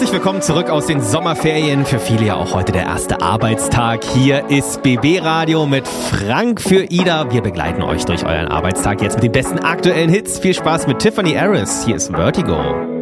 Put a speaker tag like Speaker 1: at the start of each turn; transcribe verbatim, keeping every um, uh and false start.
Speaker 1: Herzlich willkommen zurück aus den Sommerferien. Für viele ja auch heute der erste Arbeitstag. Hier ist B B Radio mit Frank für Ida. Wir begleiten euch durch euren Arbeitstag jetzt mit den besten aktuellen Hits. Viel Spaß mit Tiffany Harris. Hier ist Vertigo.